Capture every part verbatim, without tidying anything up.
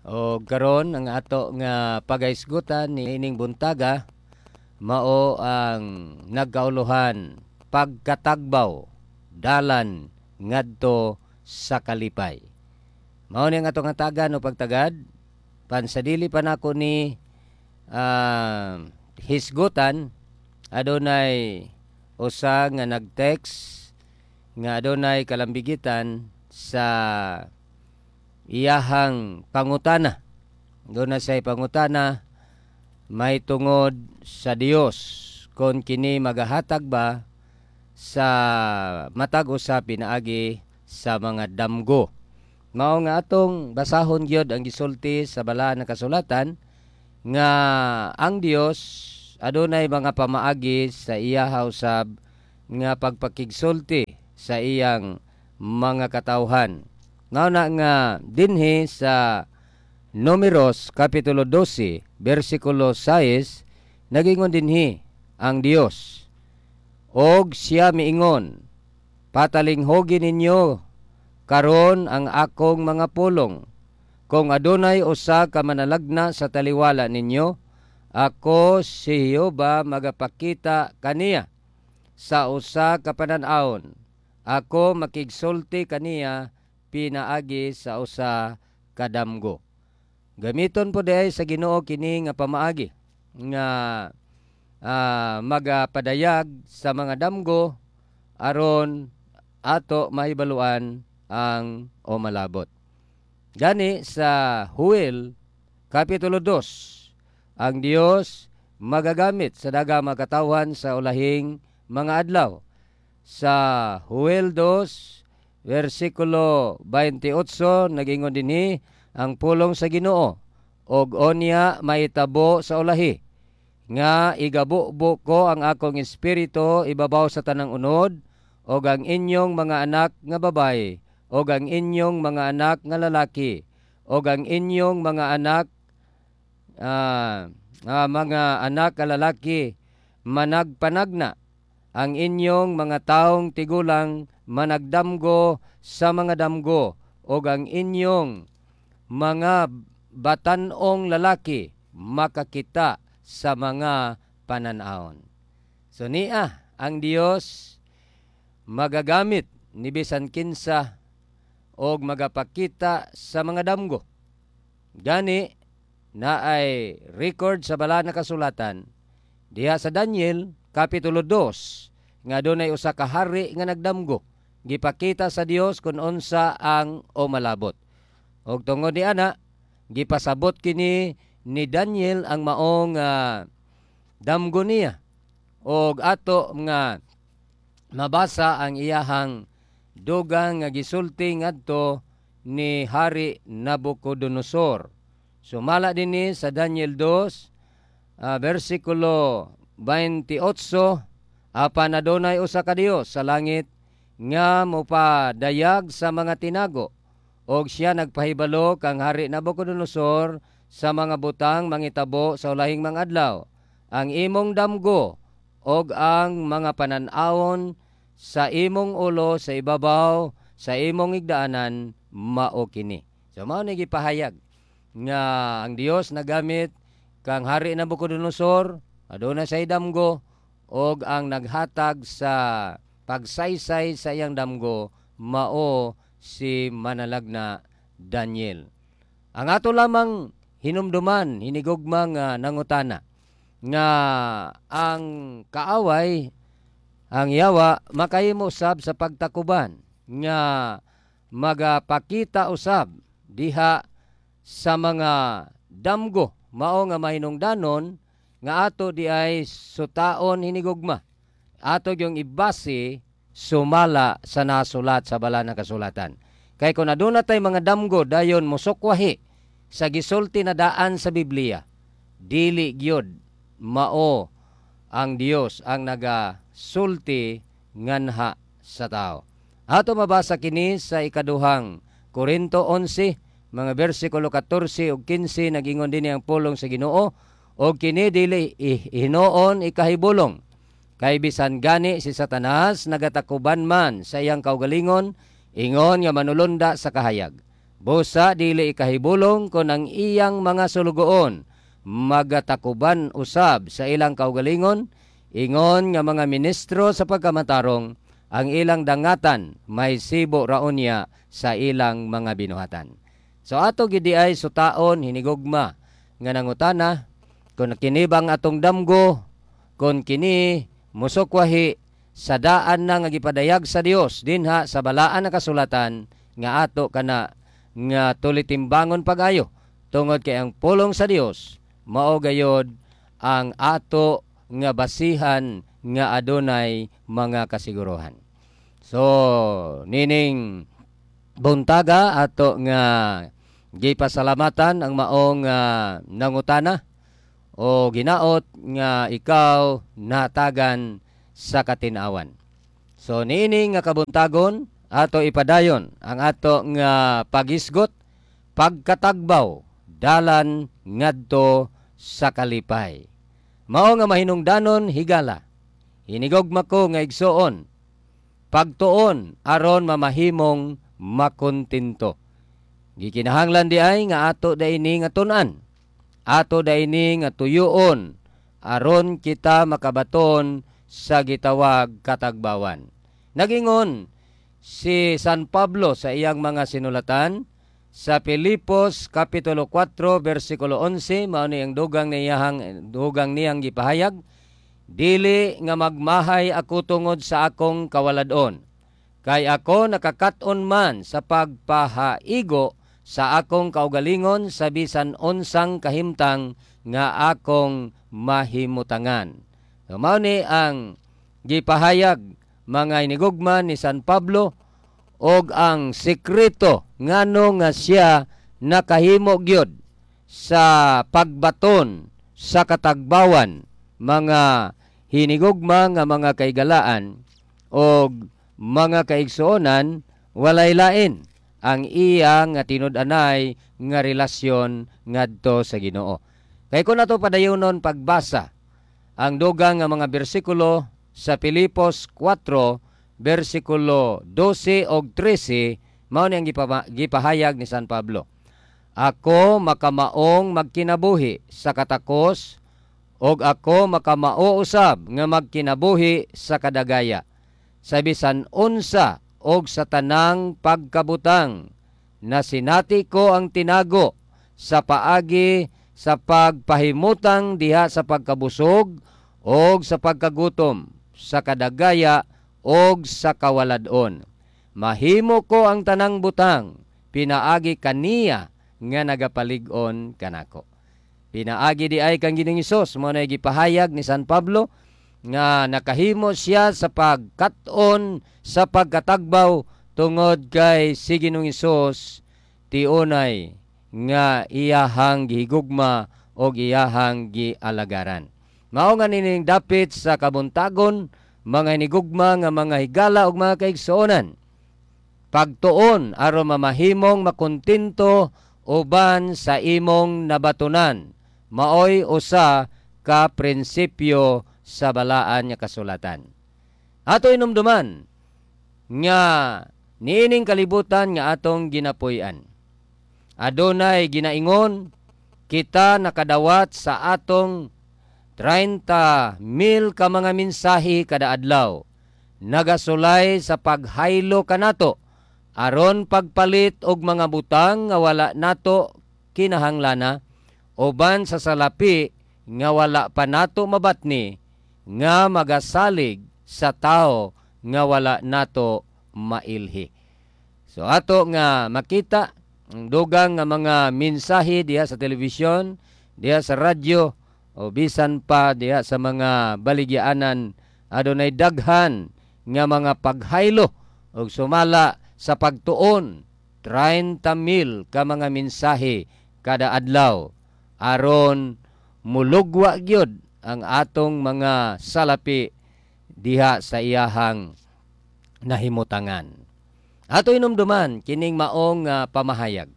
O karon ang ato nga pagaisgutan ni ining buntaga mao ang nagkauluhan pagkatagbaw dalan ngadto sa kalipay. Mao ni ang ato nga tagan o pagtagad pansadili pa nako ni uh, hisgutan adunay usa nga nag-text nga adunay kalambigitan sa iyahang pangutana. Doon na say pangutana may tungod sa Dios kung kini magahatag ba sa matag usa pinaagi sa mga damgo. Mao nga atong basahon gyud ang gisulti sa bala nga kasulatan nga ang Dios adunay mga pamaagi sa iya usab nga pagpakigsulti sa iyang mga katawhan. Mao na nga dinhi sa Números kapitulo twelve bersikulo six nagingon dinhi ang Dios og siya miingon, patalinghogi ninyo karon ang akong mga pulong. Kung adunay usa ka manalagna sa taliwala ninyo, ako si Jehova magapakita kaniya sa usa ka panan-awon. Ako makigsulti kaniya pinaagi sa usa ka damgo. Gamiton po diay sa Ginoo kini nga pamaagi nga uh, magapadayag sa mga damgo aron ato mahibaluan ang o malabot. Gani sa Joel kapitulo two, ang Dios magagamit sa daghang mga katawhan sa ulahing mga adlaw. Sa Joel two versikulo twenty-eight nagingon dinhi ang pulong sa Ginoo og onya maitabo sa ulahi nga igabubo ko ang akong espiritu ibabaw sa tanang unod og ang inyong mga anak nga babaye og ang inyong mga anak nga lalaki og ang inyong mga anak uh, uh, mga anak nga lalaki managpanagna ang inyong mga taong tigulang managdamgo sa mga damgo og ang inyong mga batanong lalaki makakita sa mga panan-awon. So niya ang Dios magagamit ni bisan kinsa og magapakita sa mga damgo. Gani na ay record sa bala na kasulatan diha sa Daniel kapitulo two nga dunay usa ka hari nga nagdamgo. Gipakita sa Dios kung unsa ang o malabot. Og tungod di ana, gipasabot kini ni Daniel ang maong uh, damgo niya. Og ato nga mabasa ang iyahang dugang nga gisulti ngadto ni Hari Nabucodonosor. Sumala dinhi sa Daniel two, uh, versikulo twenty-eight, apan adunay usa ka Dios sa langit nga mopadayag sa mga tinago. Og siya nagpahibalo kang Hari Nabucodonosor sa mga butang mangitabo sa ulahing mga adlaw. Ang imong damgo og ang mga panan-awon sa imong ulo sa ibabaw sa imong igdaanan mao kini. So mao ni gipahayag nga ang Dios nagamit kang Hari Nabucodonosor aduna sa damgo og ang naghatag sa pagsaysay sa iyang damgo mao si manalagna Daniel. Ang ato lamang hinumduman, hinigugmang uh, nangutana nga ang kaaway, ang yawa, makahimo usab sa pagtakuban nga magapakita usab diha sa mga damgo mao nga mahinungdanon nga ato di ay sutaon hinigugma. Ato yung ibase sumala sa nasulat sa bala na kasulatan. Kay kung aduna tay mga damgo dayon musukwahi sa gisulti na daan sa Biblia, dili gyud mao ang Dios ang nagasulti nganha sa tao. Ato mabasa kini sa ikaduhang Korinto eleven, mga bersikulo fourteen ug fifteen nagingon dinhi ang pulong sa Ginoo og kini dili hinuon ikahibulong. Kay bisan gani si Satanas nagatakuban man sa iyang kaugalingon, ingon nga manulunda sa kahayag. Busa dili ikahibulong kon ang iyang mga sulugoon magatakuban usab sa ilang kaugalingon, ingon nga mga ministro sa pagkamatarong ang ilang dangatan may sibo raon niya sa ilang mga binuhatan. So ato gidi ay sutaon hinigugma nga nangutana kung kinibang atong damgo, kung kini musukwahi sa daan na nga gipadayag sa Dios dinha sa balaan na kasulatan nga ato kana nga tulitimbangon pagayo tungod kay ang pulong sa Dios mao gayod ang ato nga basihan nga adunay mga kasiguruhan. So nining buntaga ato nga gipasalamatan ang maong uh, nangutana o ginaot nga ikaw natagan sa katinawan. So nining nga kabuntagon ato ipadayon ang ato nga pagisgot pagkatagbaw dalan ngadto sa kalipay. Mao nga mahinungdanon higala. Hinigugma ko nga igsuon pagtuon aron mamahimong makontinto. Gikinahanglan di ay nga ato daini nga tun-an. Ato daini nga tuyoon aron kita makabaton sa gitawag katagbawan. Nagingon si San Pablo sa iyang mga sinulatan sa Filipos kapitulo four bersikulo eleven, mao ni ang dugang niyang dugang niyang gipahayag, dili nga magmahay ako tungod sa akong kawaladon, kay ako nakakaton man sa pagpahaigo sa akong kaugalingon sa bisan unsang kahimtang nga akong mahimutangan. So, mao ni ang gipahayag mga inigugma ni San Pablo og ang sekreto ngano nga siya nakahimo gyud sa pagbaton sa katagbawan mga hinigugma nga mga kaigalaan og mga kaigsuonan walay lain ang iya nga tinud-anay nga relasyon ngadto sa Ginoo. Kay kun ato padayonon pagbasa ang dugang nga mga bersikulo sa Filipos four bersikulo twelve og thirteen, mao ni ang gipahayag ni San Pablo. Ako makamaong magkinabuhi sa katakos og ako makamao usab nga magkinabuhi sa kadagaya. Sa bisan unsa og sa tanang pagkabutang na sinati ko ang tinago sa paagi sa pagpahimutang diha sa pagkabusog og sa pagkagutom, sa kadagaya og sa kawaladon. Mahimo ko ang tanang butang, pinaagi kaniya nga nagapalig-on kanako. Pinaagi di ay kang Ginoong Hesus, mo na gipahayag ni San Pablo nga nakahimo siya sa pagkat-on sa pagkatagbaw tungod kay si Ginoong Hesus tiunay nga iyahang gihigugma og iyahang gialagaran. Mao nga nining dapit sa kabuntagon mga hinigugma nga mga higala ug mga kaigsuonan. Pagtuon aron mamahimong makontinto uban sa imong nabatunan. Maoy usa ka prinsipyo sa balaan nga kasulatan. Ato inumduman nga niining kalibutan nga atong ginapuy-an. Adunay ginaingon kita nakadawat sa atong thirty mil ka mga mensahe kada adlaw. Nagasulay sa paghaylo kanato aron pagpalit og mga butang nga wala nato kinahanglana uban sa salapi nga wala pa nato mabatni nga magasalig sa tao nga wala nato mailhi. So ato nga makita ang dugang nga mga mensahe diha sa telebisyon, diha sa radyo, o bisan pa diha sa mga baligyaanan, adunay daghan nga mga paghaylo og sumala sa pagtuon thirty mil ka mga mensahe kada adlaw aron mulugwa gyud ang atong mga salapi diha sa iyahang nahimutangan. Ato inumduman kining maong uh, pamahayag.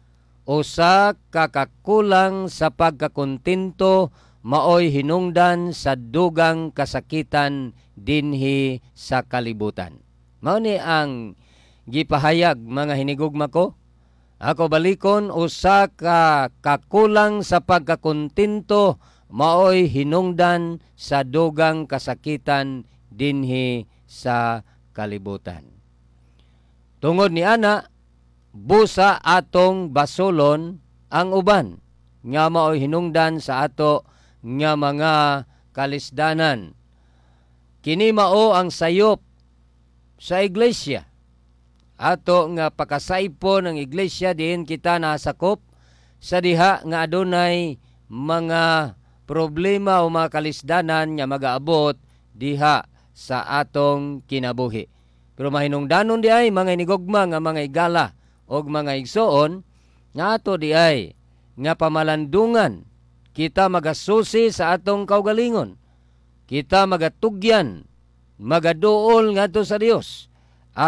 Usa ka kakulang sa pagkakontinto maoy hinungdan sa dugang kasakitan dinhi sa kalibutan. Mao ni ang gipahayag mga hinigugma ko Ako balikon, usa ka kakulang sa pagkakontinto maoy hinungdan sa dugang kasakitan dinhi sa kalibutan. Tungod ni ana, busa atong basulon ang uban nga maoy hinungdan sa ato nga mga kalisdanan. Kini mao ang sayop sa iglesia. Ato nga pakasaypo ng iglesia diin kita nasakop sa diha nga adunay mga problema o mga kalisdanan nga magaabot diha sa atong kinabuhi. Pero mahinungdanon di ay mga inigugma nga mga igala o mga igsoon nga ato di ay nga pamalandungan kita magasusi sa atong kaugalingon. Kita magatugyan, magaduol ngadto sa Dios.